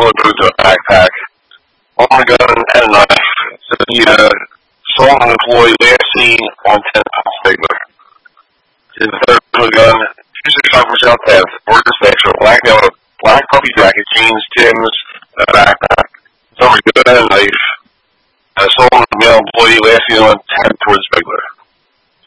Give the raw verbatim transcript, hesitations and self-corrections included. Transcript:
bulletproof to a backpack, on a gun, and a knife. So he uh, sold an employee last seen on ten Stigler. His third gun, two six five for South Ave, Ford Spectrum, black yellow, black puppy jacket, jeans, Tim's, a backpack. So a gun and a knife. I sold a male employee last seen on ten